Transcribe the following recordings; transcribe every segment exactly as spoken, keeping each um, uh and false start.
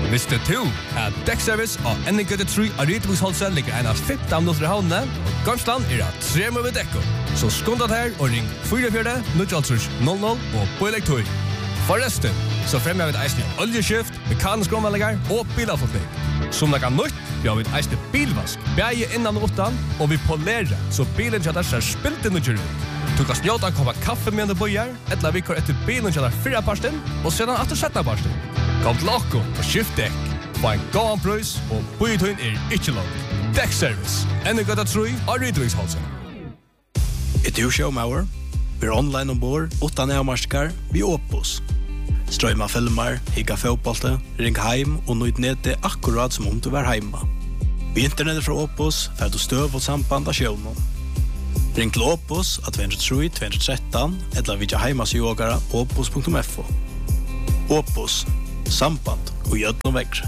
Visste du at Dekkservice og N G tre av Rydviksholset ligger en av femten minutter i havnene, og Gamsland er av tre med dekko. Så skundet her og ring fire fire null null null og på elektor. Forresten, så fremmer vi et eisende oljeskift, mekanisk omvendinger og bilavforskning. Som det kan nytt, vi har vi et eisende bilvask, bæge innan og utan, og vi polerer, så bilen kjøtter ser spilt inn og kjører ut. Du kan snjåta en kopp kaffe med en bøyer, eller vi kjører etter bilen kjøtter fire parsten, og sedan etter sjette parsten. Kom til Akko og skift dekk. Få en gåan prøys, og bøyetøyen er ikke langt. Dekkservice, N G tre av Rydviksholset. Er du showmauer? Vi er online ombord, utan avmarskar, vi Opus. Strøyma filmer, higga fotbollte, ring heim og nøyd nede akkurat som om du var heima. Vi internettet fra Opus, fer du støv og samband av sjøvnen. Ring til Opus av to tre to tre tre, eller vidja heimas i ågara opus punktum f o. Opus, samband og gjødn og vekre.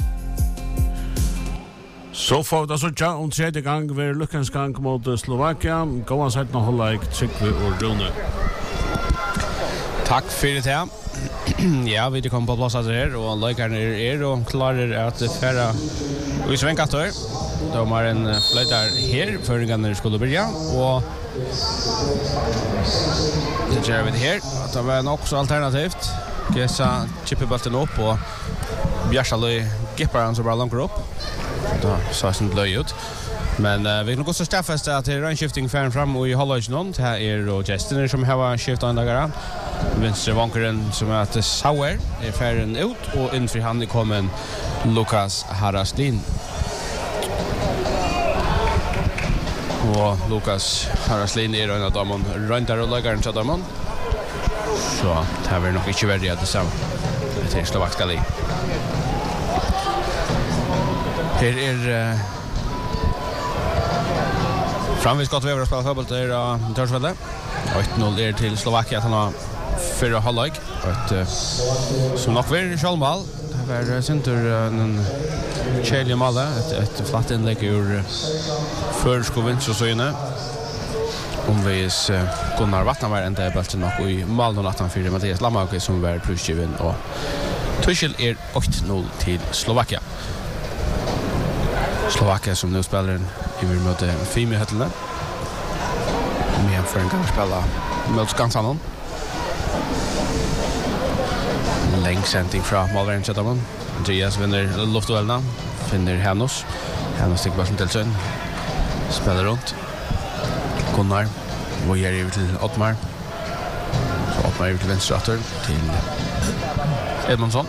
Så får vi da så tja om tredje gang ved lukkens gang mot Slovakia. Gåan sett nå holde jeg Trygve og Rune. Takk for det her. Ja, vi kommer på plass her, og løykerne er er og klarer at færa i svenkattør. De har en fløyter her, føringene skulle begynne, og det gjør vi det her. Det var nok så alternativt. Gesa chipper bulten opp, og Bjærsjaløy gipper han så bra langt opp. Da så det inte löj ut. Men uh, vi kan också staffesta att det är rönskifting färden fram och i halvårsnån. Det här är då gästerna som har skiftat en dagare. Venstre vankaren som är att Sauer är färden ut och inför han är kommen Lukas Haraslin. Och Lukas Haraslin är en av dem röntar och läggaren till dem. Så det här är nog inte värdigt att det samma. Det är Slovakska lig. Her er uh, framvis godt vever å spille fotball til uh, Tørsveldet. åtte noll er til Slovakia, han har fyrre halvlag. Uh, som nok vil kjølmål. Det var uh, Sintur uh, en kjelig mål, et, et flatt innlegg ur uh, førsk og vinst og søgne. Omvis uh, Gunnar Vatna var enda bølten nok i mål noen atten fire Mathias Lamauke som var plussgiven. Og Tuchel er åtte noll til Slovakia. Slovakia som nu spelar i møte Fimi-høttene. Vi har for en gang spela mot Skansanon. Lengsending fra Malveren Kjøttamon. Andreas vinner luftduellene, finner Hennos. Hennos stikker ballen til sønn. Spelar rundt. Gunnar, og gjer over til Ottmar. Så Ottmar over til venstre atter, til Edmundsson.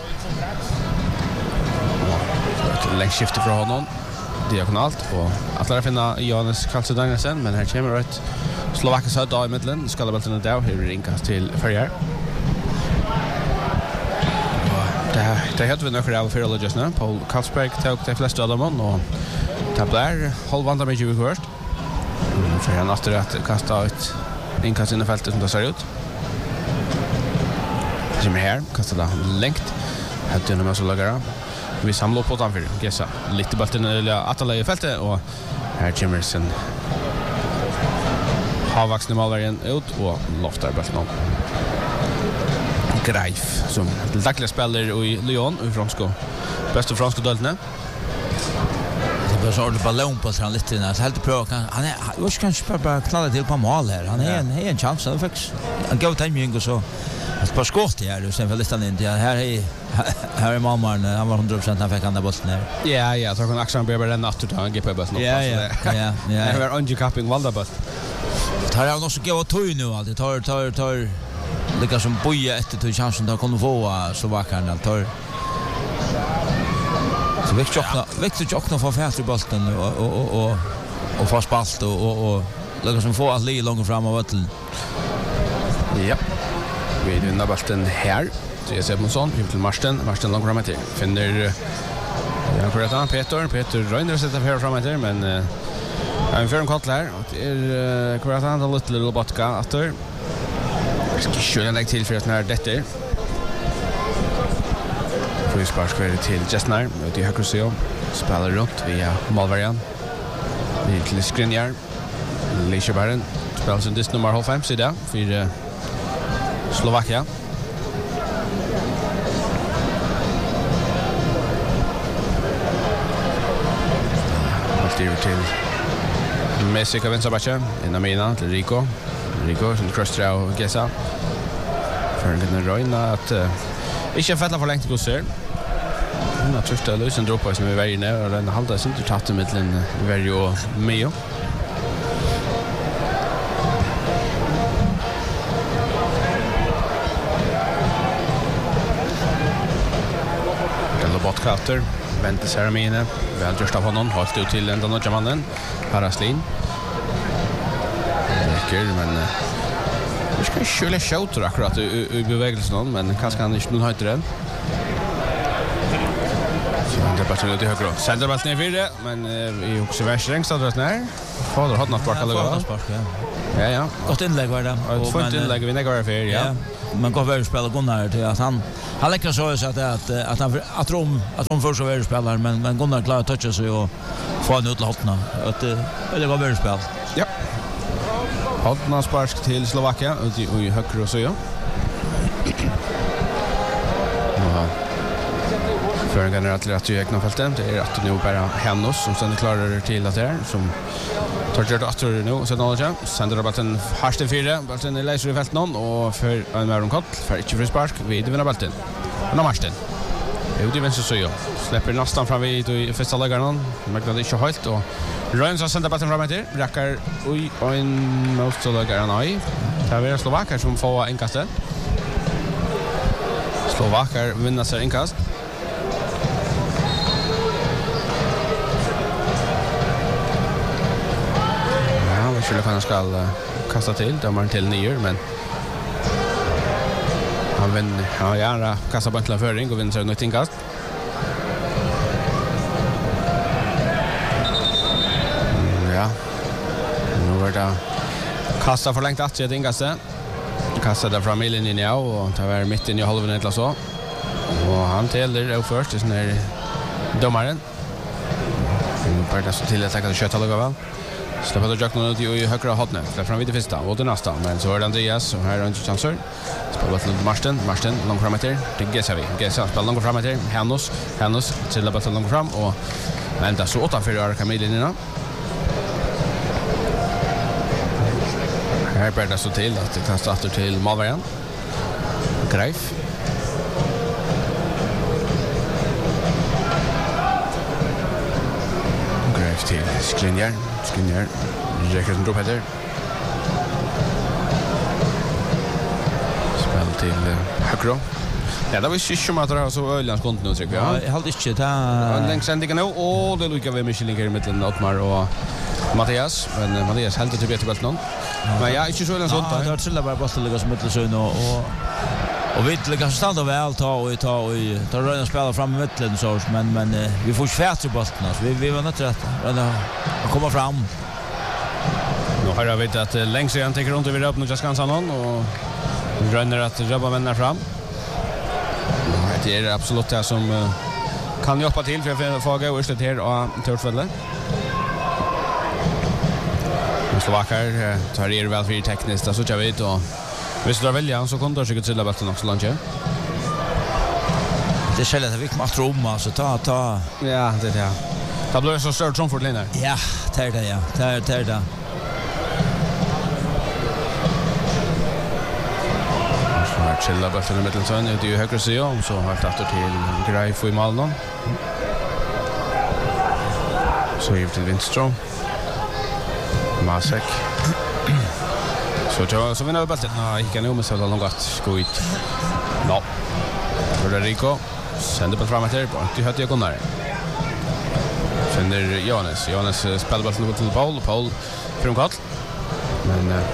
Og et lengsskifte fra honom. Diagonalt, og at lære finne Johannes Karlsson Dagnesen, men her kommer et Slovakisk høyt av i midtelen. Skallebøltene der, her er innkast til Ferrier. Det er høyt vi nøkker av Fyrrellet just nå. Paul Karlsberg tok de fleste av dem, og det ble halvvandret mye vi først. For han atter at kastet et innkast inn i feltet som det ser ut. Det kommer her, kastet det lengt. Høyt gjennom oss og lager det. Vi samlar upp på utanför Gessa. Lite bulten eller Atala i fältet och här kommer sen havvaxne malvaren ut och loftar bulten. Greif som dagliga spelare i Lyon i franska. Bästa franska döltne. Det blir så ordentlig ballon på han lite när så helt pröva kan han är jag ska kanske bara knalla till på mål här. Han är en är en chans han fick en go timing och så ett par skott här du sen för listan in det här är här är mamman han var hundra procent han fick andra bollen där. Ja ja så kan Axel Beber den efter han G P bollen. Ja ja ja ja. Det var undercapping Valdaboll. Tar han också gå tog nu allt tar tar tar lika som boja efter till chansen att kunna få så vackert han tar. Så Victor Jockna Victor Jockna får fast i bollen och och och och fast spalt och och och lika som får att ligga långt fram av bollen. Ja. Vi vinner bollen här. Jag ser på sån till Marsten, Marsten långt fram till. Finner ja för att Peter, Peter Reiner sätter här fram till men eh en förn kort där och det är kvar att han har lite little botka efter. Ska köra lägg till för att när detta får vi sparka till Justnar och det har så spelar runt via Malvarian. Vi till Skriniar. Leishabaren spelar sin dist nummer halv fem sida för Slovakia. styr till Messi kan vänster backa innan mina till Rico. Rico som crossar och Gesa. För en kunna röna att uh, inte fälla för långt gå ser. Nu tror jag lösen drop på som är väldigt nära och den halta sin tatt mellan Verjo och Meo. Botkatter, väntar Ceramine, väl just av honom, hållt ut till den andra mannen, Paraslin. Läcker, men vi ska köra shouter akkurat i, i bevägelsen, men kanske han inte har det. Så det är bara ut i högra. Sänder bollen ner fyra, men vi också värst längst att rätt ner. Fader har något spark alla. Ja, ja. Gott inlägg var det. Och fint inlägg vi negar för, ja. Man går väl spela Gunnar till att han han läcker så så att att att han att rom att de för så väl spelar men men Gunnar klarar att toucha sig och få en ut hotna att det var väl spel. Ja. Hotna spark till Slovakien ut i höger och så ja. Ja. För en generellt att ju egna fältet det är att nu bara Hennos som sen klarar till att det är som Torger Doctor nu så då ja sänder bollen harst i fyra bollen i läser i fält någon och för en Maron Kott för inte för spark vi vinner bollen. Och Marsten. Jo det vänster så ju. Släpper nästan fram vid i första lägaren någon. Magna det inte helt och Röns har sänder bollen fram till. Räcker oj och en motståndare nej. Det är Slovakien som får en kast. Slovakien vinner sig en kast. Skulle han ska uh, kasta till, då man till nio men han vinner, ja gärna kasta på en föring och vinner sig något inkast. Mm, ja, nu är det kasta för långt att jag inkast. Kasta där fram i linjen ja och tar väl mitt in i halvan eller så. Och han täller först det när domaren. För det så till att ta köta lugga väl. Släpper då Jackson ut i högra hotne. Där fram vid det första och det nästa. Men så är det Andreas och här är inte chanser. Spelar till Marsten. Marsten långt fram till. Det Gesa vi. Gesa spelar långt fram till. Hennos. Hennos till bollen långt fram och väntar så åtta för Arka Milinina. Här börjar det så till att det kan starta till Malvarian. Greif. Greif till Skrinjar. Skrinjar. Jackersen drop heter. Spel till uh, Hökro. Ja, det var ju som att det var så öljans konto nu tycker jag. Ja, jag hade inte ta längs sändningen nu och det lukar vi Michelin i mitten Ottmar och Mattias, men uh, Mattias helt till bättre bollen någon. Men ja, inte så öljans konto. Ja, det har trilla bara bollen ligga som mittelsön och och och vi lyckas stanna väl ta och ta och ta röna spela fram i mitten så men men uh, vi får färre bollen så vi vi var inte rätt att komma fram. Nu har jag vet att uh, längs igen tänker runt över upp nu just ganska någon och rönner att jobba vänner fram. Det är absolut det som uh, kan hjälpa till för att få gå urslut här och Törsfälle. Slovakar uh, tar er väl för tekniskt så jag vet och hvis du väljer så kommer du säkert till att också lunch. Det skället att vi kommer att romma så ta ta. Ja, det är det. Det blir så stort som för linjer. Ja, tar det ja. Tar tar det. Chilla bollen i mitten så nu det är ju högre så om så har tagit till Greif i Malmö. Så är det till Winström. Masek. Så jag så vinner bollen. Nej, jag kan nog med så långt skit. No. För Rico sänder bollen framåt här på. Du hade jag Gunnar. Sänder Jonas. Jonas spelar bollen till Paul. Paul från kall. Men uh,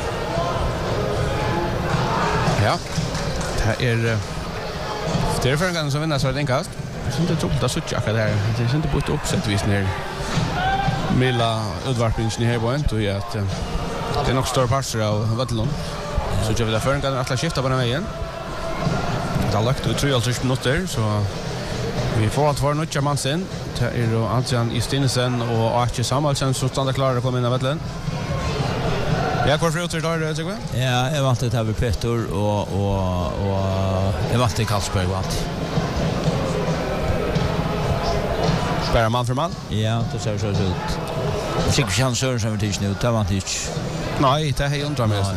ja. Det är det är för en gång som vinner så är det en kast. Jag syns inte att det är där. Det syns inte på ett uppsättvis ner Milla utvarpningen här på en och är att det är nog större parser av Vattenlund. Så jag vill för en gång att skifta på den vägen. Det har lagt ut tre minuter så vi får att vara nödja man sen. Det är då Adrian Justinsen och Archie Samuelsen som stannar klara att komma in i Vattenlund. Ja, kvar för där tycker jag. Ja, jag vant det här med Petter och och och jag vant det Karlsberg vant. Bara man för man. Ja, det ser så ut. Sikkert chans Søren som vi nu, det var inte. Nej, det är ju inte med.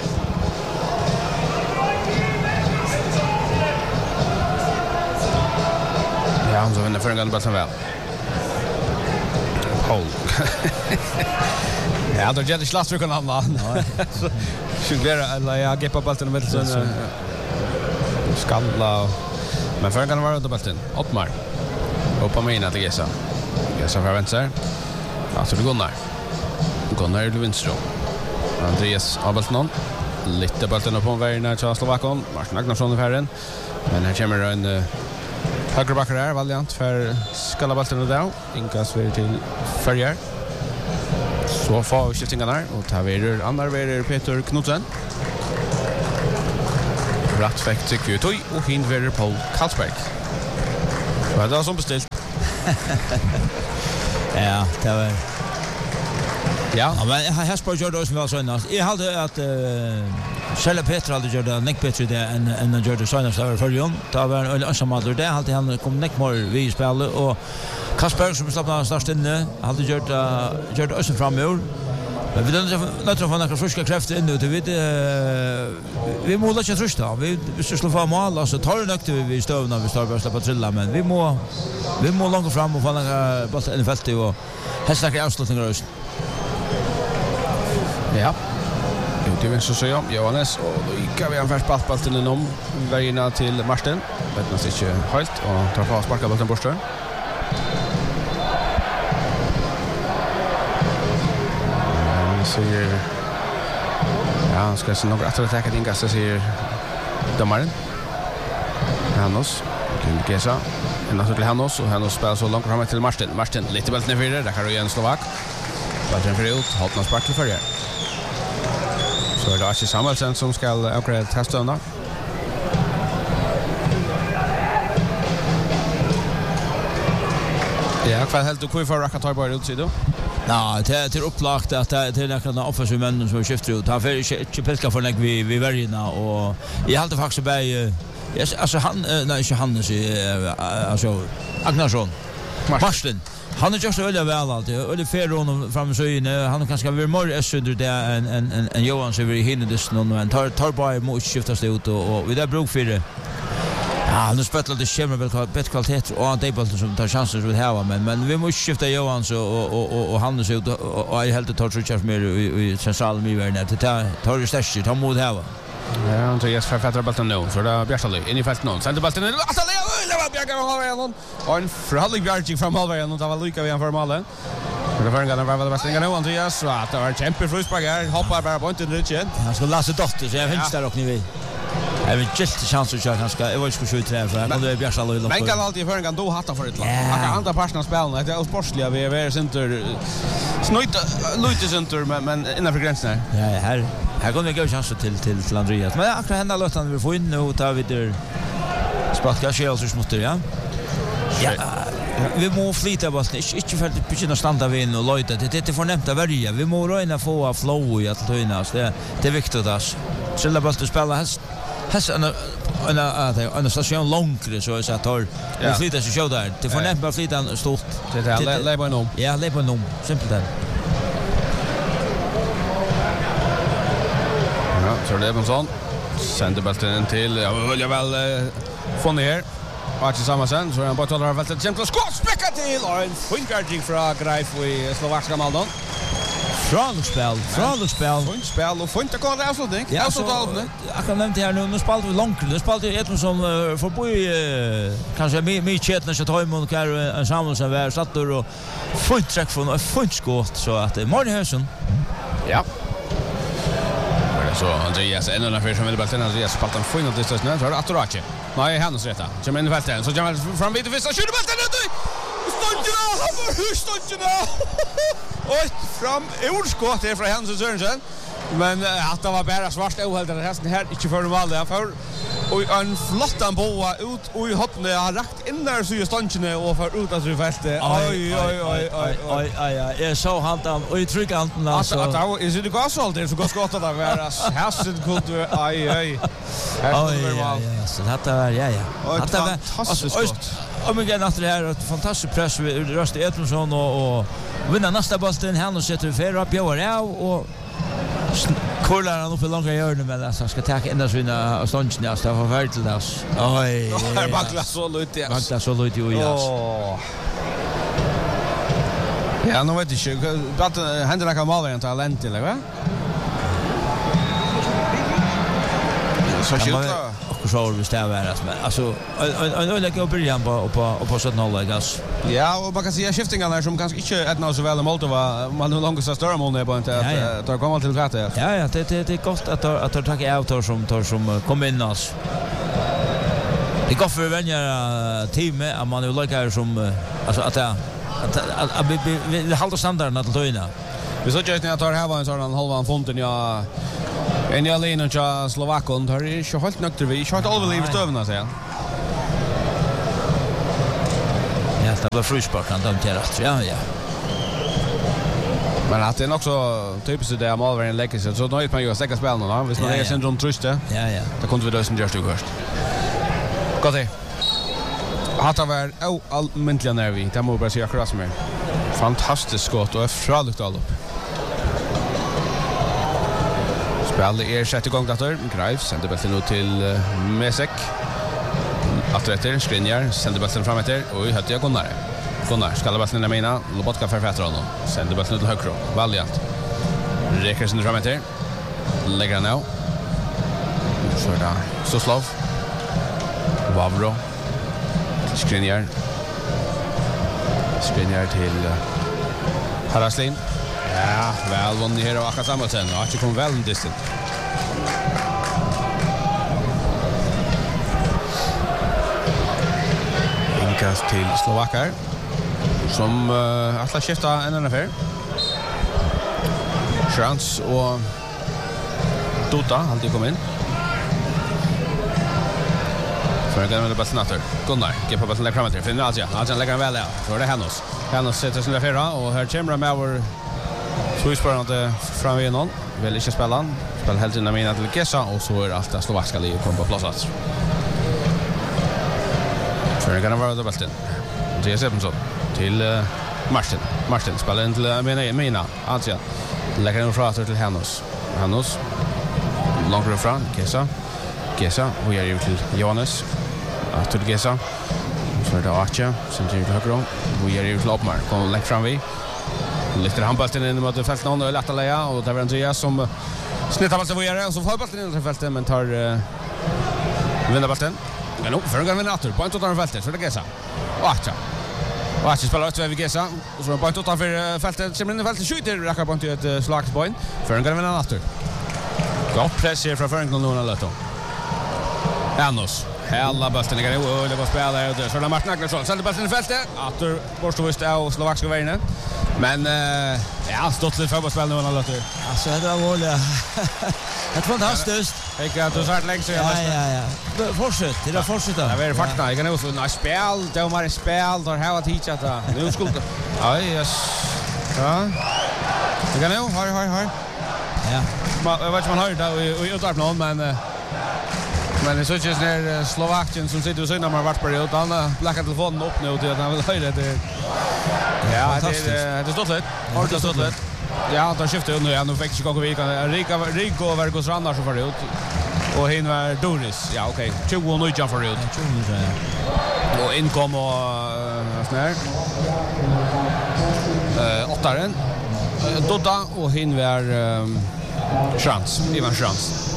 Ja, han så vinner för en gång bollen väl. Paul. Ja, då gäller slags för kan han. Nej. Sjuklera eller jag geppa bollen med så skalla. Men för en gång var det bollen. Ottmar. Och på mina till Gesa. Gesa för vänster. Alltså det går ner. Gunnar Lundström. Andreas Abelsson. Lite bollen på vägen ner till Slovakien. Martin Agnarsson i färden. Men här kommer en uh, högerbackare här, Valiant för skalla bollen där. Inkas vidare till Färjar. Så får vi skiftingarna här. Och tar vidare andra vidare Peter Knudsen. Rätt fäkt tycker vi tog. Och hint vidare Paul Karlsberg. Vad är det som beställt? Ja, det var... Ja. Ja, men här spår gör det som var sånast. Jag hade att uh, Själva Petra hade gjort det näck bättre det än än att göra det sånast över förrjun. Det var en ensammador det hade han kom näck mer vi spelade och Kasper som slappnade starkt inne hade gjort uh, gjort ösen framöver. Men vi då när tror man att friska krafter inne och det vi måste inte trusta. Vi vi ska slå fram mål alltså tar det nökte vi stövna vi står bara släppa trilla men vi må vi må långt fram och få några bollar i fältet och hästar avslutningar. Ja. Det vill så säga Johannes och då gick vi en färsk passboll till inom vägarna till Marsten. Vet man inte helt och tar fast sparka bollen bort. Ja, så ja, ska se några att attacka din gassa säger domaren. Hannos kan Gesa. En naturlig Hannos och Hannos spelar så långt fram till Marsten. Marsten lite bollen ner där kan du igen Slovak. Bollen för ut, hållna spark till förra. Så är det Asche Samuelsen som ska avgöra testundan. Ja, vad helt du kvar för att ta bara ut sidan? Ja, det är upplagt att det är några offensiva män som skiftar ut. Han får inte pilka för när vi vi väljerna och jag hade faktiskt bei alltså han nej inte han alltså Agnarsson. Marsten. Han är just så väl väl alltid. Och det fer honom fram så in. Han kanske vill mer S under där en en en Johan så vi hinner det någon men tar tar bara mot skiftas ut och och vi där bruk för det. Ja, nu spelar det schemar väl bättre kvalitet och det bollen som tar chanser så här men men vi måste skifta Johan så och och och han så ut och är helt tar så chans mer i central mi värna det tar det störst tar mot här. Ja, han tar yes för fetter bollen nu så där Bjärsali in i fält någon. Sen bollen alltså det var Bjärgar har någon. Och en förhållig Bjärging från halvvägen och det var Luka vi han för målet. Det var en gång var det bästa gången Andreas så att det var kämpe frusbagar hoppar bara på inte rätt igen. Han ska läsa dotter så jag finns där och ni vi. Jag vill just chans att han ska jag vill ska skjuta där för och det är Bjärsali. Men kan alltid för en gång då hatta för ett lag. Han kan andra passna spelen det är sportsliga vi är center snöjt lite center men men innanför gränsen här. Ja, här här går det gå chans till till till Andreas. Men akkurat hända låten vi får in nu tar vi där Spratka Kjelsers motor, ja. Ja, vi må flyta bollen, ikke, ikke for at begynne å standa ved inn og løyte. Det er ikke fornemt av verja. Vi må røyne få flow i at tøyne. Det, det er viktig. Skylda bollen spiller helst, helst en, en, en, en stasjon långre, så jeg tar. Vi flyter seg sjøv der. Det er fornemt av flyta stort. Det er leie på en om. Ja, leie på en om. Simpelt det. Ja, så er det på en sånn. Sender bollen til, ja, vi vil vel få ner. Och till samma sen så är han bara talar väl ett jämnt skott späcka till och en finkarding från Greif i slovakiska Maldon. Frånspel, frånspel, frånspel och fint att gå där avslutning. Ja, så då. Jag kan nämna här nu nu spelar vi långt. Nu spelar det ett som får bo i kanske mer mer chetna så tar man kar en samling som är satt och fint träck från ett fint skott så att det Martin Hösen. Ja. Så Andreas en av de som vill bollen Andreas spelar en fin distans nu så är det Atorache. Nej, han är rätta. Som in i fältet så kommer fram vid första skjuter bollen ut. Stunderna har för stunderna. Och fram urskott här från Hansen Sörensen. Men att det var bara svart ohällt det hästen här inte för mål där för och en flottan boa ut och i hoppne har rakt in där så i stanchene och för ut att fältet. Oj oj oj oj oj oj. Jag så han där och i tryckanten alltså. Att att är det gasalt det så går skott där vara hästen kunde oj oj. Oj ja så det var ja ja. Det var fantastiskt. om igen efter det här ett fantastiskt press vid Röste Edmundsson och, och vinna nästa bollen. Han sätter fyra bjöar av och kollar han upp i långa hjörnen men alltså ska ta ända sina stånchen där så förfärligt alltså. Oj. Här backlar så lite. Backlar så lite ju ja. Ja, nu vet jag inte. Att händer några mål igen talent eller va? Så skjuter. Och så vi står där alltså en en en god början på på på sånt noll gas. Ja, och man kan se skiftingarna där som kanske inte är något så väl Moldova man har långt så större mål ner på inte att ta komma till rätt. Ja ja, det det det är gott att att ta tag i autor som tar som kommer in oss. Det går för vänja teamet att man vill lägga som alltså att att att vi håller standarden att löna. Vi såg ju att det här var en sån halva fonten ja. En jag lägger och Slovakon har ju inte helt nökt vi. Jag har inte allvarligt i stövna säger. Ja, det var frispark han dömde rätt. Ja, ja. Men att det är också typiskt det att Malvern lägger sig så nöjt man ju att stäcka spelen då. Hvis man är syndrom trust det. Ja, ja. Då kunde vi lösa just först. Gott det. Hatta var oh allmäntliga nervi. Det måste bara säga akkurat som är. Fantastiskt skott och fralukt all upp. Spelet är sjätte gång dator. Greif sänder bollen ut till Mesek. Atretter Skriniar sänder bollen fram efter och i hötte jag Gunnar. Gunnar ska bollen ner mina. Lobotka förfätter honom. Sänder bollen till högre. Valiant. Räcker sen fram efter. Lägger han nu. Så där. Soslov. Vavro. Skriniar. Skriniar till Haraslin. Ja, väl vunnit här och Akka Samuelsen. Och att det kom väl en distant. Inkast till Slovakar. Som uh, alla skifta en annan affär. Schranz och Dota alltid kom in. För att det bara snatter. Gunnar, ge på bollen fram till för Nadia. Nadia lägger väl där. Så är det Hennos. Hennos sätter sin affär och här kommer med vår Swiss-sparande fram vid någon. Vill inte spela han. Spela helt innan mina till Gessa och så är allt det slovakiska livet kommer på plats. För det kan vara det bästa. Andreas Ebensson till uh, Martin. Martin spelar in till uh, mina, mina. Ansia. Lägger den fram till Hennos. Hennos. Långt fram. Gessa. Gessa. Och jag är till Johannes. Till Gessa. Så är det Arche. Sen till höger. Och jag är till Loppmar. Kommer lägga fram vid. Lyfter han bollen in mot fältet någon och lätta lägga och det var Andreas som snittar bollen för göra och så får bollen in i fältet men tar uh, vinner bollen. Men nu för en gång vinner åter på utanför fältet så det Gessa. Acha. Acha spelar ut vid Gessa och så på utanför fältet kommer in i fältet skjuter räcker på ett uh, slagspoäng. För en gång vinner åter. Gott press här från Franklin Luna Lotto. Anos. Hela bollen ligger nu och det var spelare och så där Martin Agnesson sätter bollen i fältet. Åter borstovist av slovakiska vägen. Men uh, ja, stått lite fotbollsspel nu när låter. Alltså det var mål. Det är fantastiskt. Jag kan du svart länge så jag måste. Ja ja ja. Fortsätt. Det är fortsätt. Det är faktiskt. Jag kan nog få en spel, det var ett spel där har teachat där. Nu skulle. Ja, yes. Ja. Jag kan nog har har har. Ja. Jag vet inte man har det och utarp någon men men det så just när Slovakien som sitter och synar man vart på det utan lägga telefonen upp nu till att han vill höra det. Ja, det är det står lätt. Har det stått lätt. Ja, då skiftar nu. Ja, nu fick Chicago vi kan Rika Rico Vergos Randar så för ut. Och hin var Doris. Ja, okej. tjugo och nio för ut. tjugo ja. Och inkom och snär. Eh, åttaren. Dodda och hin var chans. Ivan chans.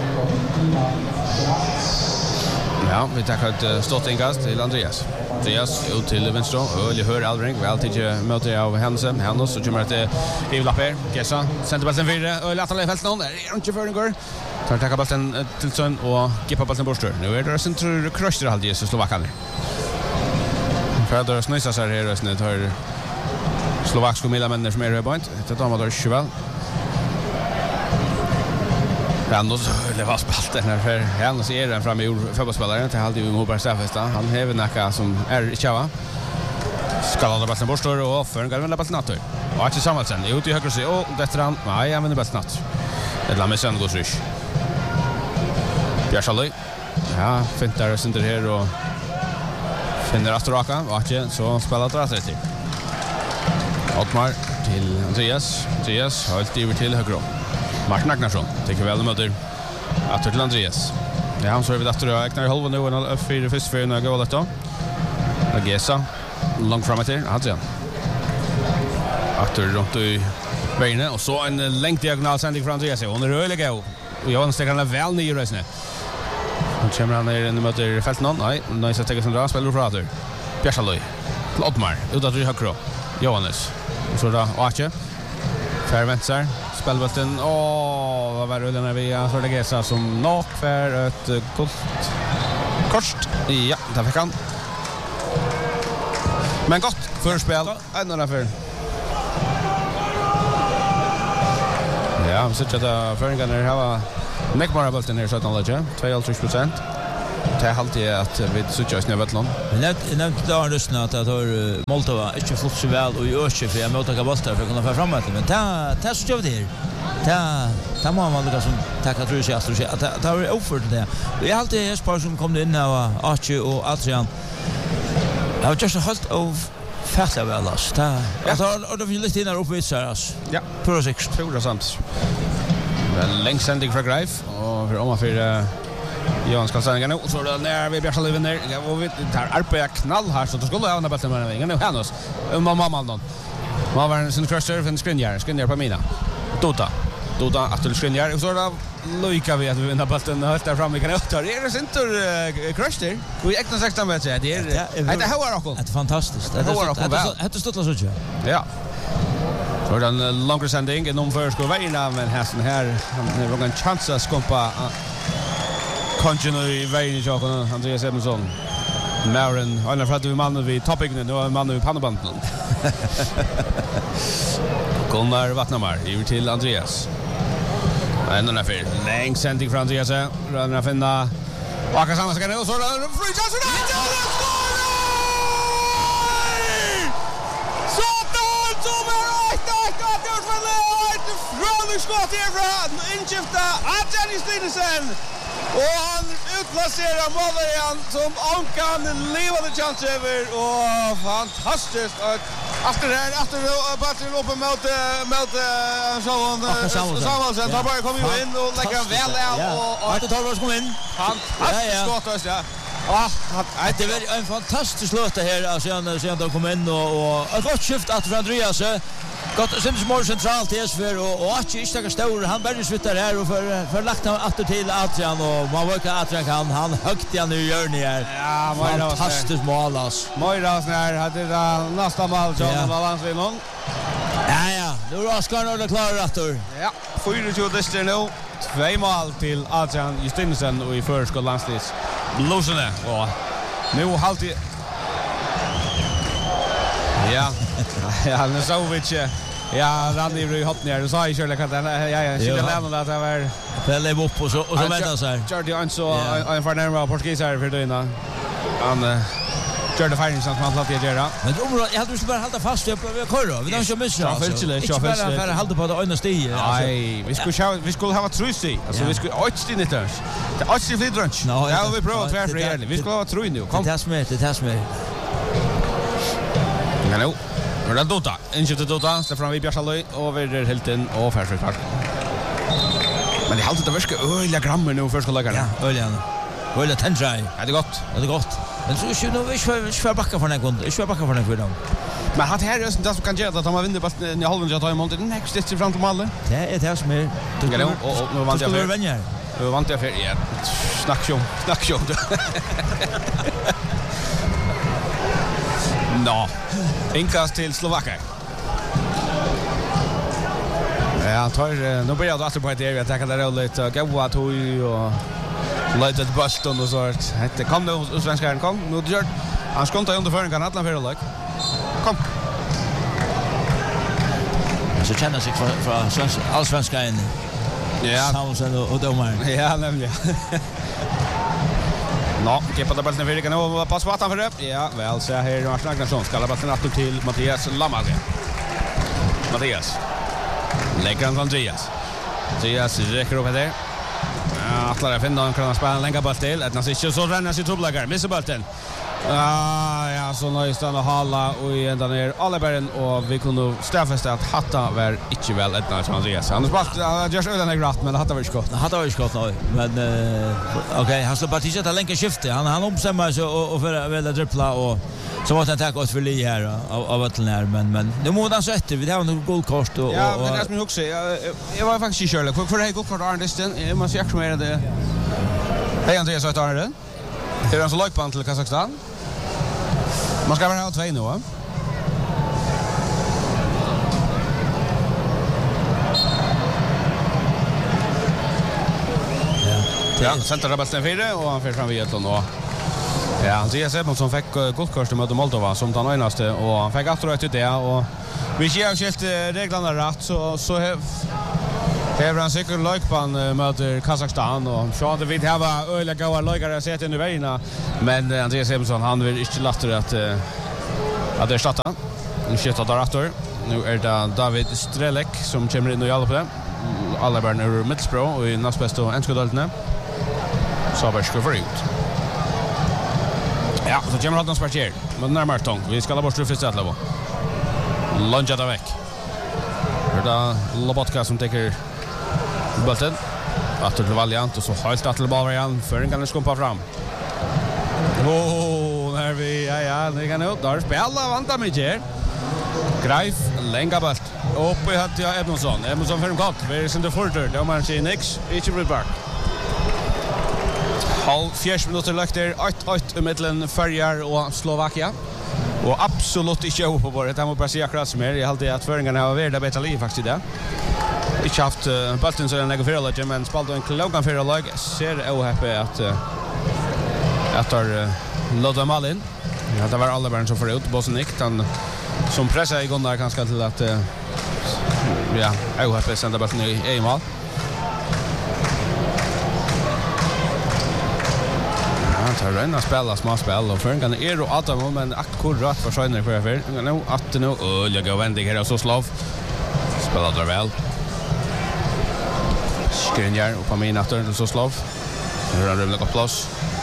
Ja, vi tackar ett stort inkast till Andreas. Andreas ut till vänster och jag hör Alring väl till möte av Hansen. Hannes så kommer det i lapper. Gessa sätter bollen vidare och lätta läget någon. Är inte för en går. Tar tacka bollen till Sön och gippa bollen bort. Nu är det center crusher halt Jesus Slovakian. För att snösa så här rösten tar slovakiska millamänner som är i point. Det tar man då tjugo. Randos det var spalt den här för han ser den fram i fotbollsspelaren till alltid vi mobbar Stafesta. Han häver nacka som är Chava. Ska hålla bollen bort och för en gång bollen natt. Och att Samuelsen ut i höger sig och det han nej han vinner bollen natt. Det la med sen går swish. Bjärshalöj. Ja, fint där center här och Finner att raka, Atje, så spelar det rätt till. Ottmar till Andreas. Andreas har ett över till höger. Martin Agnarsson tycker väl möter att till Andreas. Ja, han så är vi efter att Agnar halva nu och fyra först för några goal då. Agesa långt framåt här, hade han. Åter runt i vägen och så en längt diagonal sändning från Andreas. Hon är rörlig go. Och Johan sticker han väl ner i racet. Han kommer han ner in möter fält någon. Nej, nice att ta sig dra spelar för åter. Bjärsaloy. Ottmar ut att högra. Johannes. Och så då Atje. Fair vänster. Spelbollen. Åh, vad var det när vi så det Gesa som knock för ett gott kort. Ja, där fick han. Men gott förspel. En och för. Ja, så att det förringen är här. Neckmara bollen ner så att han två procent. Det är alltid att vi söker oss ner vet någon. Men det nämnt då har lyssnat att att har Moldova inte fått så väl och i Örsjö för jag möter bollar för att kunna få framåt men ta ta så gör det här. Ta ta må man liksom tacka tror jag så att det har offer det. Det är alltid ett par som kom in här Archie och Adrian. Jag har just hållit av färla väl alltså. Ta och då vill lite in uppe så här. Ja, på sex tror samt. En längst sändning för Greif och för om för Johan ska säga nu så då när vi Bjärsaloy vinner. Ja, och vi tar arbeta knall här så då skulle jag ha bollen med ingen nu Hannes. Mamma mamma. Vad var en sin crusher för Skriniar, Skriniar på mina. Tota. Tota att till Skriniar och så då lika vi att vi vinner bollen helt där fram vi kan åter. Det är inte crusher. Vi äkta sexton meter det är det har också. Det är fantastiskt. Det är det stått så så. Ja. Så den longer sending inom för ska vägen men hästen här han har en chans att skumpa Konjunu i vägen i Jakob Andreas Edmundsson. Maren, han har fått vi mannen vid toppingen nu är mannen vid pannbanden. Gunnar Vattnamar över till Andreas. En annan för längst sändning från Andreas. Rönna finna Aka samma ska nu så där free chance för Ronny skott härifrån, inskifta Adjani Stinesen. Och han utplacerar målaren som Ankan levande chans över. Och fantastiskt. Efter det här, efter battlen uppe mot, mot Samuelsen. Då bara kommer ju in och lägger väl av. Och att Torvald kom in. Fantastiskt skott, ja. Ah, det var en fantastisk låt här sen sen de kom in och och ett gott skift att från Andreas. Gott sen små centralt till för och och att inte ska stor han börjar svittar här och för för lagt han åter till Adrian och man vågar Adrian kan han högt igen nu gör ni här. Ja, fantastiskt mål alltså. Moira när hade det nästa mål som balans i någon. Ja ja, nu är Oskar och klarar åter. Ja, fyra dister nu. Två mål till Adrian Justinsen och i förskott landslis. Blåsene och nu halt i Ja. Ja, nu så vi Ja, Randy Rui hopp ner. Du sa ju själv att ja ja, skulle lämna att det var Pelle upp och så och så väntar så här. Jordi han så en förnärmare portugis här för då han Jordi Färning som man låter göra. Men jag hade ju bara hålla fast vi kör. Vi måste missa. Jag vill inte jag vill bara hålla på det ena stiget. Nej, vi skulle ha vi skulle ha trusi. Alltså vi skulle åt stin inte. Det åt stin för drunch. Ja, vi provar tvär för ärligt. Vi skulle ha tru nu. Kom. Det tas med, det tas med. Ja, nu. Nu är det Dota. Inköpte Dota. Stefan vid Bjärsaloy. Och vi är helt in. Och färdigt park. Men det är alltid det värska öliga grammer nu för skåläggarna. Ja, öliga. Öliga tendrai. Ja, det är gott. Ja, det är gott. Men så är det nu vi ska ska backa för den gången. Vi ska backa för den för dem. Men hat här är det som kan göra att de vinner bara i halvan jag tar emot det next stitch fram till målet. Det är det som är. Ja, och nu vann jag för. Vänner. Nu vann jag för. Ja. Snack ju. Snack ju. Nå. Inkast till Slovakien. Ja, tar nu börjar jag åter på ett area attack där lite gåa tog och lite Boston och så. Det kom nu svenskaren kom. Nu gör han skontar under för en kan alla för lag. Kom. Så känner sig för för svensk allsvenskan. Ja, Samuelsen och domar. Ja, nämligen. Nå, kepa där bollen vidare nu pass på utanför det. Ja, väl så här är Martin Agnarsson ska bollen åter till Mattias Lamage. Mattias. Lägger han Andreas. Andreas räcker upp där. Ja, attlar finna en kan spela en länga boll till. Att han inte så ränner sig trubbelagar. Missar bollen. Ah, ja, så nøyest han å hala og enda ner Allebergen, og vi kunne stedfeste at hatta var ikke vel etna som Andreas. Han har spalt, han har gjort øyne gratt, men hatta var ikke godt. Hatta var ikke godt nå, men uh, ok, han slår bare til seg lenge skifte. Han, han omstemmer seg og, og for å drippla, og så måtte han ta godt for li her av, av øtlen her, men, men nu må han så etter, vi har noen guldkort. Og, ja, og, men det er som jeg også, jeg, jeg var faktisk ikke kjørlig. For, for det er guldkort Arne Disten, jeg må si akkurat mer enn det. Hei Andreas, hva er Arne? Er han så løypån til Kazakstan? Man ska väl ha två nu, va? Ja, center Rabasten fyra och han får fram vid Etlon och ja, han säger sig som fick guldkort mot Moldova som tar nöjnaste och han fick åter ut det och vi ger ju helt reglerna rätt så så Hever han sikkert løykpan møter Kazakstan, og så hadde vi hava øyla gaua løykare sett under veiene, men Andreas Ebensson, han vil ikke latter at, at det er starta. Nu skiftet der atter. Nu er det David Strelek som kommer inn og hjelper på det. Alle barn er Middlesbro og i næstbeste og enskodøltene. Så bare skal få ut. Ja, så kommer Halldans partier, men den er mer tung. Vi skal ha bort struffet stedet på. Lunget av vekk. Det er da Lobotka som teker bulten. Atter til Valiant, og så helt atter til Balvarian, før den kan den skumpa fram. Åh, oh, der vi, ja, ja, det kan ut. Da er spela, vant av mye her. Greif, lenga bult. Oppe i hatt, ja, Edmundsson. Edmundsson for en kott. Vi er sinde fortur, det har man sier niks. Ikke blitt bak. Halv fjers minutter løkter, åtte åtte i middelen Førjar og Slovakia. Og absolutt ikke oppe på det. Jeg må bare si akkurat som er. Jeg halte at føringene har vært bedre liv faktisk i det. Ikke haft uh, bulten som en egen fyrreløg, men spalte en klogan fyrreløg. Ser jeg heppe at uh, at har uh, låta mal inn. Ja, det var alle barn som får ut. Bossen Nick, han som presset i Gunnar kanskje til at uh, ja, jeg heppe sender bulten i en mal. Ja, tar du inn og spiller småspill, og føringene er og Adam, men akkurat for skjønner hver fyr. Nå, at det nå, øl, jeg går vendig her og så slov. Spiller dere vel. Skrinjar och på min efter så slov. Nu har han rymligt gott plats.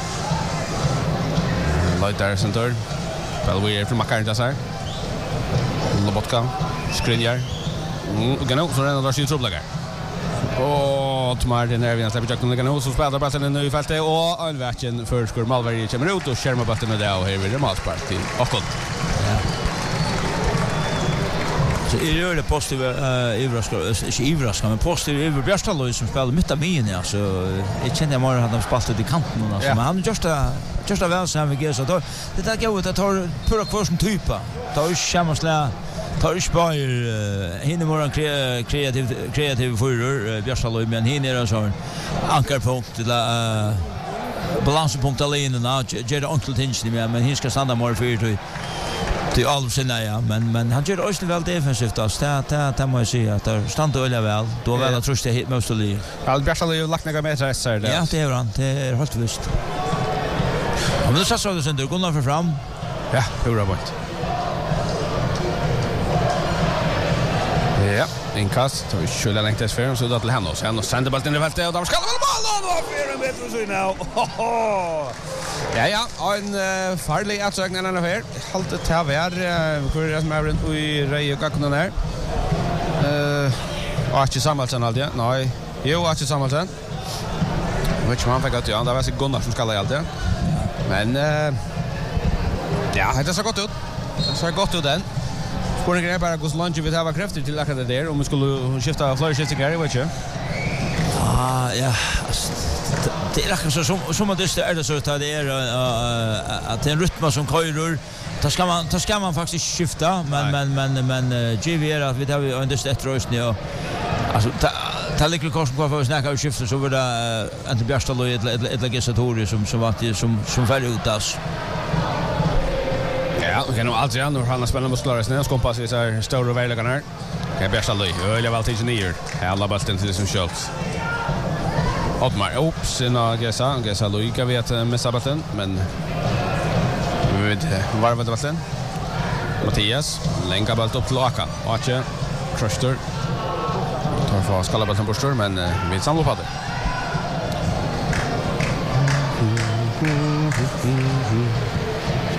Light där center. Belweir från Makarita så här. Lobotka. Skrinjar. Mm, Gano så redan där skjuter uppläggar. Och Tomar den här vi har släppt jakten Gano så spelar bollen nu i fältet och Alverken för skor Malberg kommer ut och skärmar bollen med det och här vill det målspark till Åkon. Så är det det positiva uh, Ivraskar, inte Ivraskar, men positiva Ivr Björstalløy som spelar mitt av min, ja, så jag känner jag mer att de spelat ut i kanten, alltså, yeah. Men han just just av väl som vi ger så då det där går ut att ta pura kursen typa, ta ju skämmasla, ta ju spyr hinner morgon kreativ kreativ förur Björstalløy, men hinner är så ankarpunkt till uh, balanspunkt alene, ger det onkel tinchen med, men han ska stanna mer för till till all sina ja, men men han gör också väl defensivt alltså. Det det det måste jag säga att det stannar väl väl. Då väl att trusta hit most of the. Ja, Bjärsal har ju lagt några meter så där. Ja, det är han. Det är helt visst. Ja, men så så det sen Gunnar för fram. Ja, hur har varit. Ja, en kast och skulle längt det för så då till henne och sen och sända bollen i fältet och då ska det väl mål och fyra meter så nu. Ja, ja, en uh, farlig utsökning den här. Halt det här var hur det som är runt i Reje Kakkonen här. Eh, och inte Samuelsen alltid. Nej, jo, inte Samuelsen. Vet man fick att ja, det var sig Gunnar som skallade alltid. Men uh, ja, det ser gott ut. Det ser gott ut den. Spåringen är bara hos lunch vi har krafter till akkurat det där om vi skulle skifta flera skiftingar, vet jag. Ah, ja. Det är akkurat så som som att det är det så att det är uh, att det är en rytm som körer. Då ska man då ska man faktiskt skifta, men Nej. men men men uh, G V är att vi har vi under ett röstning och alltså ta lite kort på för att snacka och skifta så var det uh, inte Bjärstal ett ett ett legislatorium som som var som som färdig ut alltså. Ja, vi kan nog alltid igen och han har spännande muskler snä och kompas i så här stora vägarna här. Kan Bjärstal då. Jag vill alltid ner. Alla bollen till som Schultz. Ottmar, oops, in Gesa, Gesa Luika vet missa bollen, men vi vet var vet bollen. Mattias, länka bollen upp till Aka. Ache, Kruster. Tar för skalla bollen bort, men vi samlar på det.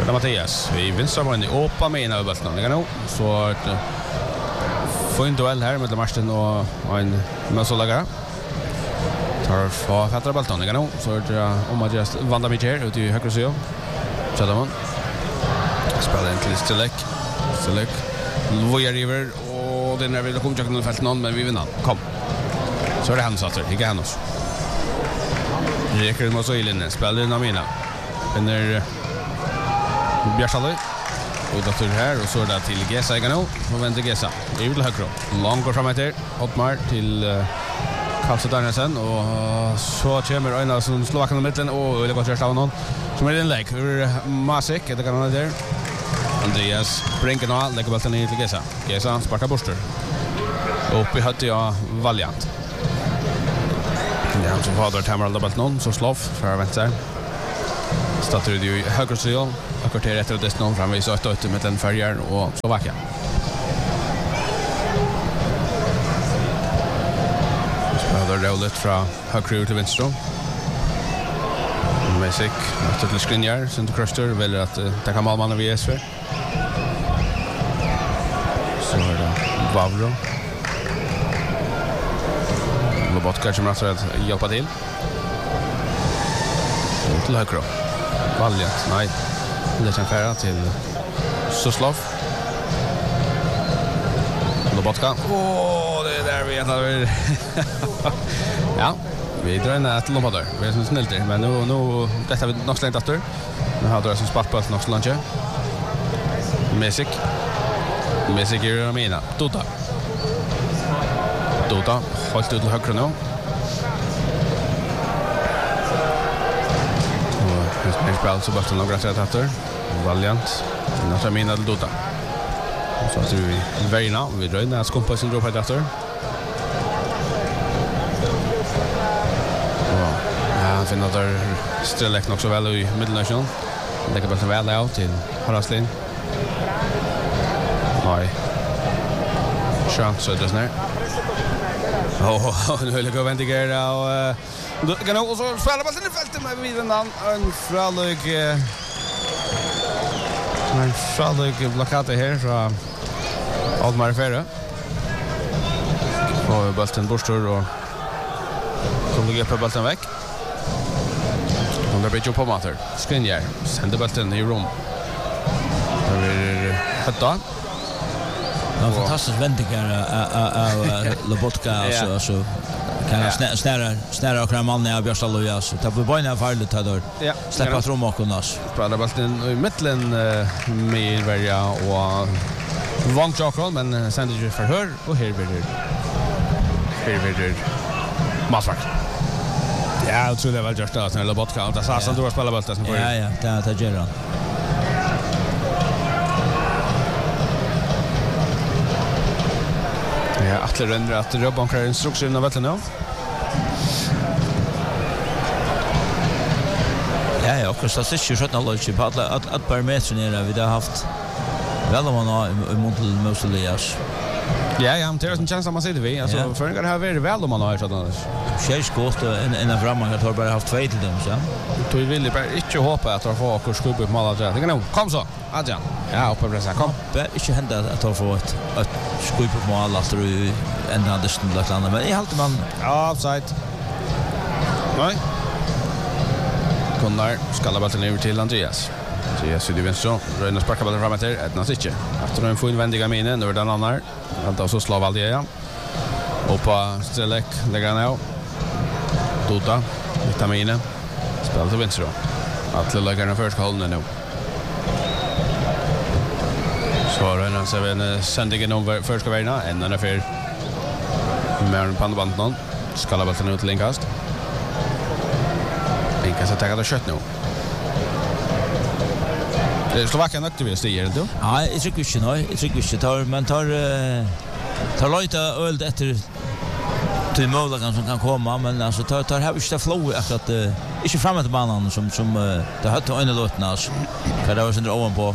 det Mattias. Vi vinstra på en i åpa med innan överballen. Det kan nog. Så får en duell här med Marsten och en mössolagare. Tar få fattar ballen. Det kan nog. Så det om att just vandra mycket här ute i högra sidan. Tjadaman. Spelar in till Stilek. Stilek. Vojar river och den är väl kommer jag kunna fälla någon men vi vinner. Kom. Så är det han satt. Inte han oss. Reker mot Söjlen. Spelar in Amina. Den är Bjärshalöj. Och då tur här och så är det till Gesa igen nu. Och vänder Gesa. Det vill högre. Långt går fram efter. Ottmar till uh, Karlsson Danielsen och så kommer Öjna som slår bakom i mitten och det går först av någon. Som är en lägg. Masik, det kan han där. Andreas Brinken och lägger bollen ner till Gesa. Gesa sparkar borster. Upp i hötte jag Valiant. Det är han som fader Tamara Dobalt någon så slår för vänster. Startar det ju höger sidan. Och kvarter efter det någon framvis åt åt med den färjan och Slovakia. Spelar roligt från höger till vänster. Mesik efter till Skriniar sen till Crusher väljer att ta kan målmannen vid S V. Så är det Vavro. Lobotka som alltså att hjälpa till. Till höger. Valiant, nej. Det kan färra till Suslov. Lobotka. Åh, det är där vi ändrar. Ja, vi drar in ett lompa där. Vi är så snällt där. Men nu, nu detta har vi nog slängt efter. Nu har det som sparkpalt nog så långt. Mesik. Mesik är det mina. Dota. Dota. Hållt ut till höger nu. Det spelar så bara några rätt efter. Valiant. Några mina till Dota. Så att vi värna vi drar in där skumpa sin drop här efter. Ja, jag finner där Strelek också väl i Middelnation. Lägger bollen väl out till Haraldslin. Nej. Chans så det snär. Åh, nu vill jag vänta igen och då kan också spela bollen i fältet med vidare namn en fralög en fralög blockad här från Altmar Ferre. Och bollen borstar och kommer ge på bollen väck. Och där blir ju på matter. Skriniar sänder bollen i rum. Det blir hötta. Ja, fantastisk vändningar av Lobotka alltså så kan jag snära snära och kramanna av Bjärshalöj så ta på benen farligt här då. Släppa från Makonas. Spelar bollen i mitten med välja och Van Chakron men sänder ju förhör och här blir det här blir det Masvart. Ja, jag tror det var just det när Lobotka och så så då spelar bollen sen. Ja ja, det det gör han. Ja, Atle render att Röbankar instruktionen av vatten nu. Ja, ja, och så ser ju sjutton låt på att att att parametrar ner vi har haft väl om man i Montel Moselias. Ja, ja, men det är en chans att man ser det vi. Alltså för en har varit väl om man har sådana. Scheis gott en en framgång har bara haft två till dem så. Du vill bara inte hoppa att få och skubba upp mål där. Det kan nog. Kom så. Adrian. Ja, upp på pressa. Kom. Det inte hända att ta få ett att skubba upp mål att du ända distan lagt landa men i halt man offside. Nej. Kunnar skalla bollen över till Andreas. Andreas det vinner så. Röna sparkar bollen framåt där. Ett natch. Efter en full vändiga minen då den andra. Han tar så slav aldrig igen. Oppa Strelek lägger han av. Dota, vitamine. Spelar till vänster då. Atle lägger den första hållen nu. Så har han så en sändningen om första vägen en den är för med pandaband någon. Skalla bollen ut till inkast. Inkast att ta det kött nu. Det Slovakien nökte vi stiger inte? Ja, jag tycker inte nej. Jag tycker inte tar men tar tar lite öl efter till målen som kan komma men alltså tar tar har inte flow att uh, inte framåt till banan som som uh, det hade en låtna alltså kan det vara sen ovanpå.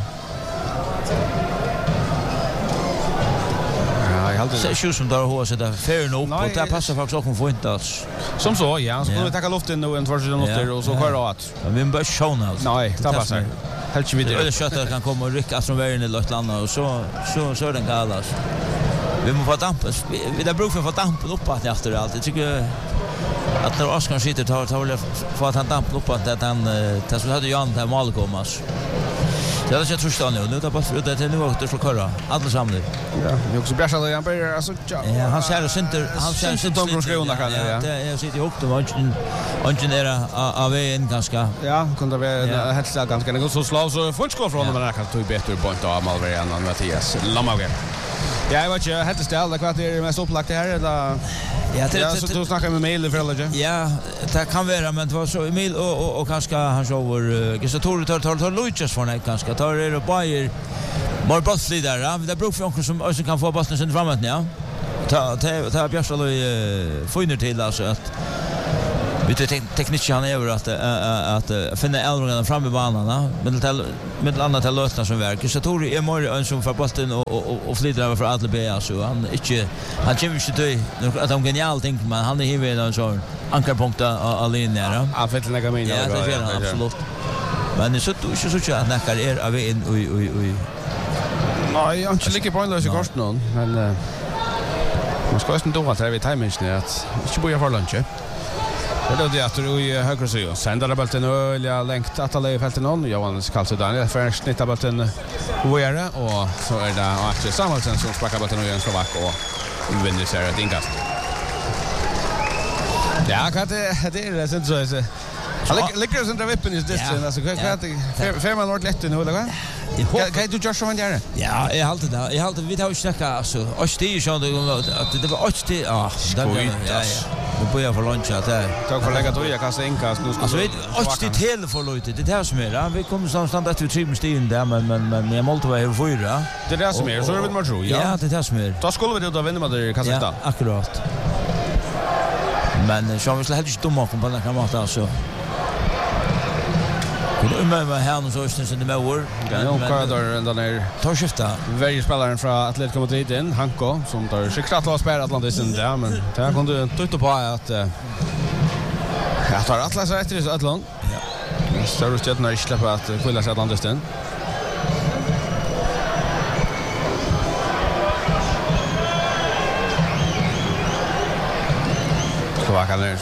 Ja, jag hade det ser som där hur så där fair nog och det passar faktiskt också för inte alltså. Som så ja, så kommer vi ta luften nu en två minuter och så kör det åt. Vi måste show nu. Nej, det passar. Helt vidare. Eller köttar kan komma och rycka från vägen eller ett annat och så så så är den galas. Vi måste få dampen. Vi, vi där brukar få dampen upp att efter allt. Jag tycker att när Oskar sitter tar tar för att han dampen upp att han det så hade Jan där mål kommas. Det är så tror jag nu. Nu tar bara ut det nu åter för köra. Alla samman. Ja, vi också bärsar det han börjar alltså. Ja, han ser center, han ser center de skrev kan ja. Det jag sitter ihop då ungen ungen är av en ganska. Ja, kunde vara helt så ganska det så slå så fullskor från men det kan ta bättre point av Malverian och Mattias Lamauge. Ja, jag vet inte helt ställ vad det är mest upplagt här eller ja, det ja, så du snackar med Emil för eller? Ja, det kan vara men det var så Emil och och, och kanske han så var Gustav tar tar tar Lucas för nej kanske tar det och Bayer More bossly där. Ja, det brukar också som också kan få bossen sen framåt ja. Ta ta ta Bjärsalo i finner till alltså att vi tek tekniken över att att finna äldringarna fram i banan men till med annat till lösna som verkar så tror jag mer än som för bollen och och och flyter över för alla B alltså han inte han kommer inte till att de genial ting men han är här med en sån ankarpunkt av linjen där. Ja, för lägga mig in. Ja, det är absolut. Men så så så så att näkar är av in oj oj oj. Nej, jag inte lika poänglös i kost någon men man ska ju inte då att det är timingen att inte börja för lunch. Det är det att du i högra sidan. Sänder bollen öl, jag längt att alla i fältet någon. Johannes Karlsson Daniel för snitta bollen våre och så är det Axel Samuelsson som sparkar bollen och gör en slovak och vinner sig ett inkast. Ja, kan det det är det så så. Han ligger sen där vippen i det alltså kan fem man ordentligt lätt nu eller vad? Kan du just från där? Ja, jag håller det. Jag håller vi tar ju snacka alltså. Och det är ju så att det var och det ja, ja ja. Nu börjar för lunch att det. Tack för lägga då jag kan se inkast nu ska. Alltså vet och det hela för lite. Det här som är. Vi kommer samstans att vi trim stilen där men men men jag måste vara över fyra. Det är det som är. Så är det väl tror ja. Ja, det är det som är. Då skulle vi då vinna med det Kazakstan. Ja, akkurat. Men så vi skulle helt inte dumma på den här maten alltså. Och med med här så är det med år. Ja, och där den där tar skifta. Väldigt spelaren från Atletico Madrid in, Hanko som tar skickligt att spela Atlantis in där men det kan du titta på att jag tar Atlas rätt i Atlant. Ja. Står det när jag släpper att fylla sig Atlantis in. Så vad kan det?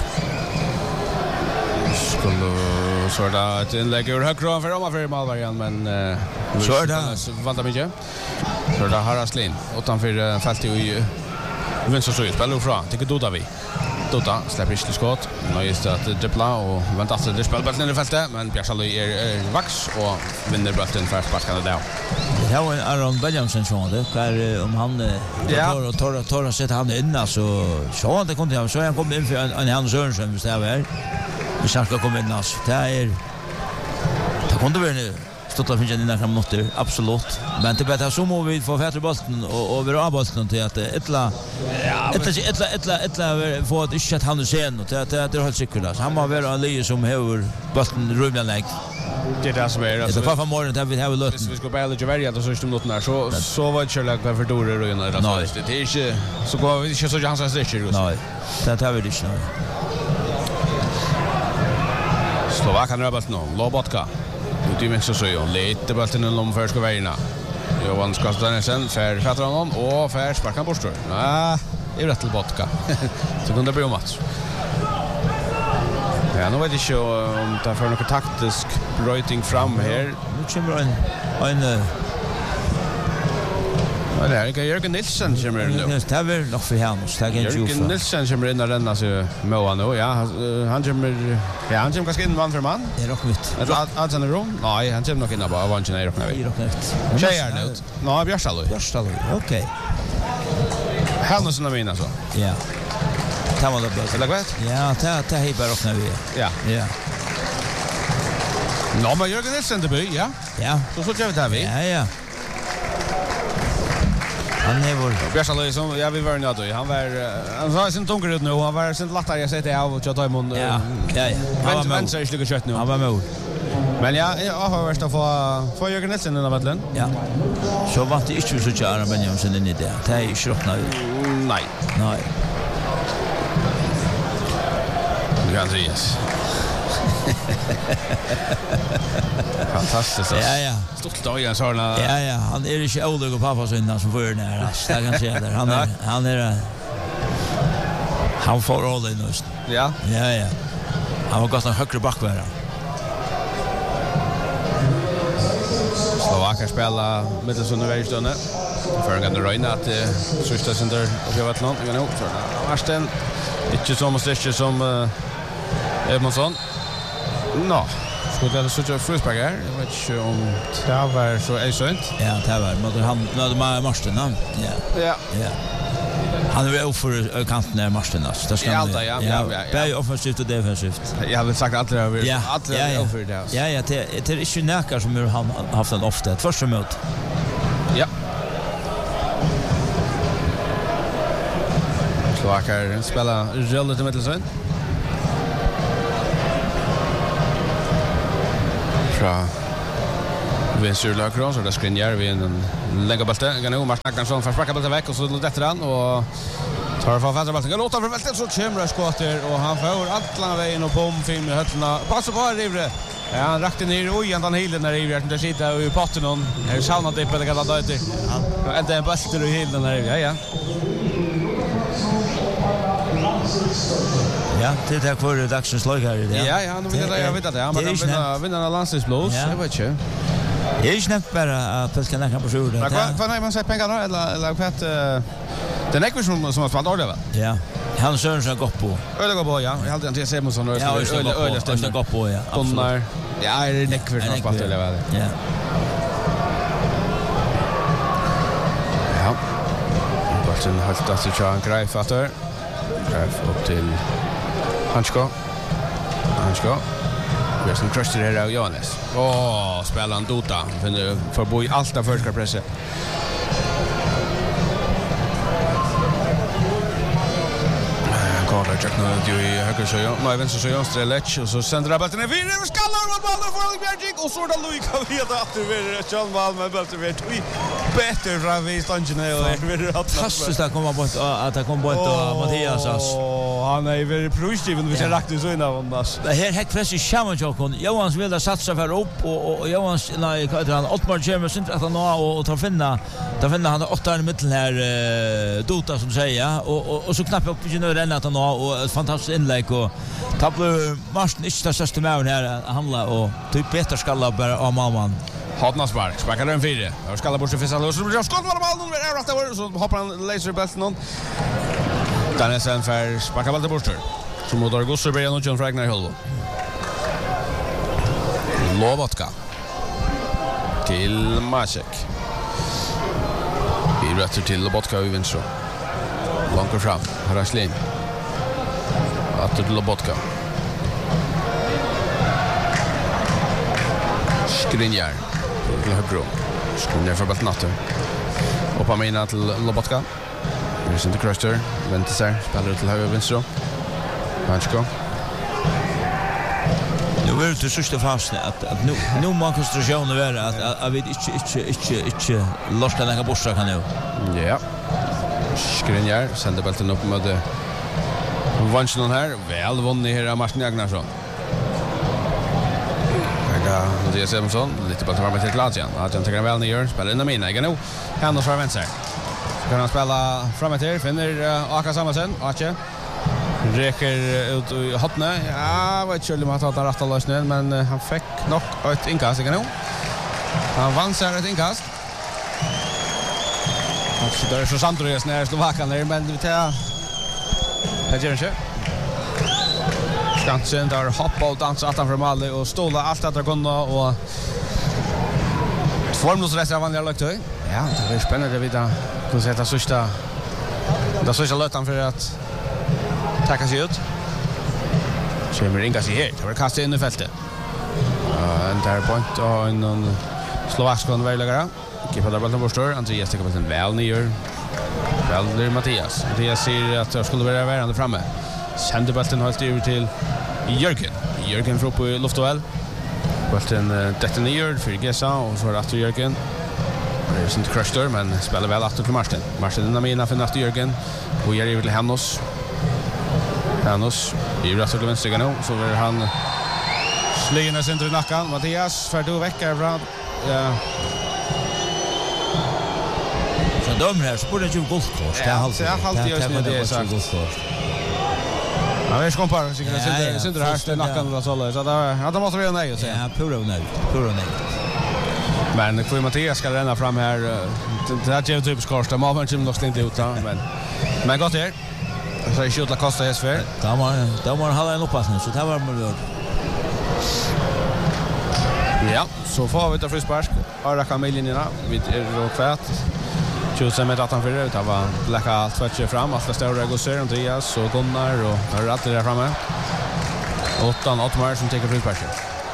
Skulle så är det ett inlägg ur högra för Roma för Malverian men så är det vänta mycket. Så är det Haraslin utanför fältet i vänster så spelar från tycker Doda vi. Doda släpper inte skott. Nu är det att dribbla och vänta att det spelar bollen i fältet men Bjärsalo är vax och vinner bollen för sparkarna där. Det här var Aaron Benjamin som det där om han tar och tar tar och sätter han in så så det kunde jag så han kom in för en Hans Sörensen visst är väl. Vi ska komma in oss. Det är det kunde väl nu stått att finna in några minuter absolut. Men det bättre så må vi få fätra bollen och och vara bollen till att ettla ettla ettla ettla ettla få att inte att han sen och det det är helt säkert. Han har väl en lie som har bollen rumlanlägg. Det är det som är alltså. Det var för morgon att vi har lött. Vi ska bara lägga välja då så är det något när så så var det själva för dåre och innan det. Det är inte så går vi inte så han säger det. Nej. Det tar vi det inte. Slovakan rör bollen nu. Lobotka. Ut i minst så ju. Lite bollen i lom förska vägarna. Johan Skastanielsen för fattar honom och för sparkar bort. Nej, det är rätt till Botka. Så kunde det bli om match. Ja, nu vet jag inte om det får något taktisk bröjting fram här. Nu kommer en en Ja, det är Jörgen Nilsson som är nu. Det är väl nog för honom. Jörgen Nilsson som är in och renna sig med nu. Ja, han kommer ja, han kommer ganska in man för man. Det är nog vitt. Att han är rum? Nej, han kommer nog in bara vanchen är rockna vi. Tjejer nu. Nej, Bjärsalo. Bjärsalo. Okej. Hannes och mina så. Ja. Kan man det eller vad? Ja, ta ta hej bara rockna vi. Ja. Ja. Nå, men Jörgen Nilsson debut, ja. Ja. Så så gör vi det vi. Ja, ja. Han är vår Bjärsalo som jag vill vara nöjd. Han var han var sin tunga ut nu. Han var sin lättare jag säger av och jag tar imon. Ja. Ja. Han var men så är det kött nu. Han var med. Men ja, jag har varit att få få Jörgen Nilsson i vattnet. Ja. Så var det inte så kära Benjamin in i det. Det är ju schrockna. Nej. Nej. Det kan sägas. Fantastiskt. Ja, ja. Stort då igen såna. Ja, ja, han är inte olig och pappa synda som för ner. Det kan jag säga där. Han är han är han får all in just. Ja. Ja, ja. Han har gått en högre backvärda. Slovakien spelar mitt som nu är stående. För en gång Röjna att sista center och jag vet något. Jag nu för Arsten. Inte som måste inte som Edmondsson. Nå. Skulle det så att Frusberg här. Jag vet inte om det var så är sånt. Ja, det var mot han när de Marsten. Ja. Ja. Ja. Han är väl för kanten där Marsten alltså. Det ska ja, ja, ja. Bäj offensivt och defensivt. Jag vill sagt att det har ja, att det är över det. Ja, ja, det det är inte näkar som han haft en ofta ett första möte. Ja. Slovakar spelar relativt mittelsön. Fra vänster lagkron så det skrinjar vi en lägga bollen. Kan nog Martin som får sparka bollen väck och så lätter han och tar för fasta bollen. Låter för väldigt så kommer skottet och han får alla vägen och bom fem i höllarna. Passar på Rivre. Ja, han rakte ner och igen den hela när Rivre där sitter i potten och är sauna det på det gamla där. Ja. Ända en bollen i hela där. Ja, ja. Ja, det är för dagens lag här det. Ja, ja, nu vill jag vet att han vinner vinner en landslagsblås. Jag vet inte. Jag är snäpp bara att ska näka på sjön. Men vad när man säger pengar eller eller vad den ekvision som har spelat ordet va? Ja. Han Sörensen går på. Öle går på ja. Jag hade inte sett Simonsson och öle öle stämmer går på ja. Absolut. Ja, är det ekvision som har spelat eller vad? Ja. Ja. Bollen har tagit sig en grej fatter. Greif upp till Hansko. Hansko. Vi ska crusher här av Johannes. Åh, spelar han Dota. Finner för bo i allt av första pressen. Karla check nu ju i höger så jag. Nej, vänster så jag Strelec och så sänder han bollen vidare över skallar och bollen för Björgik och så där Louis kan veta att det är John Wall med bollen vet vi bättre från vi stången och vi har fantastiskt att komma bort att det kom bort och Mattias och han är väldigt positiv och vi ser rakt ut så innan annars. Det här helt precis chamar jag kon. Johans vill att satsa för upp och och Johans nej kallar han Ottmar James inte att han och ta finna ta finna han åtta i mitten här Dota som säger och och så knappt upp i nu den att han och ett fantastiskt inlägg och tappar Marsten inte det största med här handla och typ Peter skalla bara av mamman. Hotnarspark, sparkar den fyra. Jag skalla bort till Fissal och så blir skott var bollen över rätt över så hoppar han laser bollen någon. Där sen för sparkar bollen bort. Så mot Augusto Brian och John Ragnar Holm. Lovatka. Till Macek. Vi rätter till Lovatka i vänster. Långt fram. Raslin. Att till Lovatka. Skriniar. Till höger. Skriniar för bollen natten. Uppa mina till Lovatka. Det är inte Crusher. Väntar sig. Spelar till höger vänster. Hansko. Nu är det sista fast att att nu nu man konstruktionen är att att vi inte inte inte inte loska den här borsta kan nu. Ja. Skriniar sänder bollen upp mot Vansson här. Väl vunnit här av Martin Agnarsson. Ja, det är Simonsson lite på fram till Klaus igen. Att han tar väl ner, spelar in i mina. Igen nu. Han och vänster. Kan han spela framåt här, finner Aka Samuelsen, Ache. Räcker ut i hotne. Ja, vad skulle man ta rätta lösningen men han fick nog ett inkast igen nu. Han vann sig ett inkast. Och där är så Sandros när Slovakian där men det tar det gör inte. Skansen där hoppa och dansa att han från Malle och ståla allt att kunna och formlos resten av vanliga löktöj. Ja, det är spännande att veta hur sätta sista det sista lötan för att tacka sig ut. Så vi ringer sig här. Det var kastat in i fältet. Ja, en där point och en slovakian vägläggare. Kippar där bollen borstår. Andreas tar bollen väl ner. Väl ner Mattias. Mattias ser att jag skulle vara värande framme. Sänder bollen helt över till Jörgen. Jörgen får upp i luftduell. Bollen detta ner för Gessa och så att Jörgen. Det är inte Crusher men spelar väl att till Martin. Martin den mina för nästa Jörgen. Och ger över till Hannos. Hannos. I rätt till vänster nu så är han Sligande center i nacken. Mattias för du veckor från ja. Så dömer här så borde det ju guldkort. Det är halt. Det är halt just det är sagt. Ja, vi ska kompara sig kan center center här i nacken och så där. Så där ja, då måste vi nej så. Ja, pura nej. Pura nej. Men för Mattias ska renna fram här. Det här är ju typiskt kort. Man har inte nog inte ut men men gott här. Så är skjuta Costa häst för. Då var då var han en upppassning så det var mål. Ja, så får vi ta frispark. Ara Kamiljerna vid är och kvart. tjugo meter utanför det. Det var läcka allt tvättje fram. Alla stora gossar, Andreas och Gunnar och har allt det där framme. Åttan, Ottmar som tar frisparken.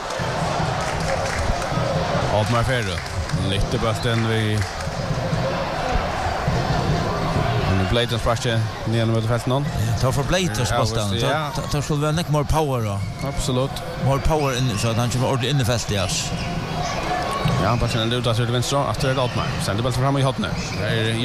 Ottmar Ferro. Lite bulten vi Bladen sparkar ner mot fältet någon. Ja, tar för Bladen spastan. Så tar skulle vara mycket more power då. Absolut. More power in så att han kommer ordentligt in i fältet ja. Ja, han passar den ut att det vänster att det är Ottmar. Sen det bara fram i hotne.